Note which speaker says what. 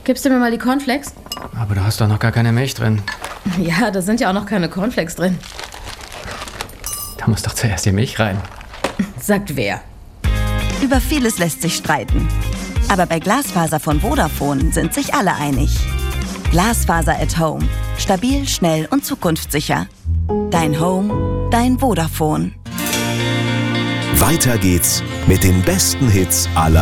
Speaker 1: Gibst du mir mal die Cornflakes?
Speaker 2: Aber du hast doch noch gar keine Milch drin.
Speaker 1: Ja, da sind ja auch noch keine Cornflakes drin.
Speaker 2: Da muss doch zuerst die Milch rein.
Speaker 1: Sagt wer?
Speaker 3: Über vieles lässt sich streiten. Aber bei Glasfaser von Vodafone sind sich alle einig. Glasfaser at Home. Stabil, schnell und zukunftssicher. Dein Home, dein Vodafone.
Speaker 4: Weiter geht's mit den besten Hits aller